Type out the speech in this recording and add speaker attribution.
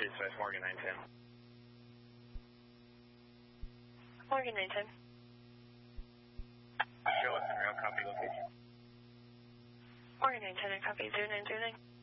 Speaker 1: Dispatch, Morgan 910.
Speaker 2: Morgan 910.
Speaker 1: Show us in real copy location.
Speaker 2: Morgan 910, I copy 0909.